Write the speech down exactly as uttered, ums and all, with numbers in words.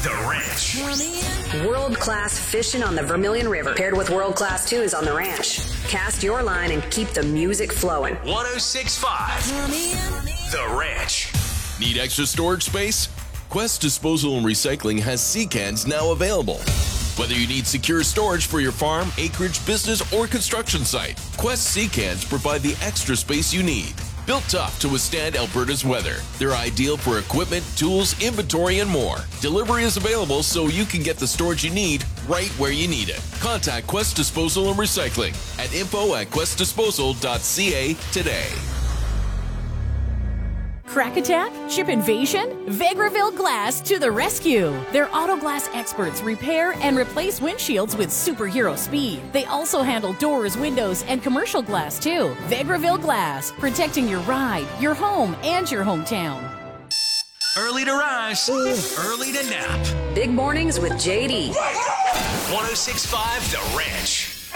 The Ranch. World-class fishing on the Vermilion River, paired with world-class tunes on the ranch. Cast your line and keep the music flowing. one oh six point five. The Ranch. Need extra storage space? Quest Disposal and Recycling has sea cans now available. Whether you need secure storage for your farm, acreage, business, or construction site, Quest Sea Cans provide the extra space you need. Built tough to withstand Alberta's weather, they're ideal for equipment, tools, inventory, and more. Delivery is available so you can get the storage you need right where you need it. Contact Quest Disposal and Recycling at info at quest disposal dot c a today. Crack attack? Chip invasion? Vegreville Glass to the rescue! Their auto glass experts repair and replace windshields with superhero speed. They also handle doors, windows, and commercial glass too. Vegreville Glass, protecting your ride, your home, and your hometown. Early to rise, early to nap. Big mornings with J D. one oh six point five The Ranch.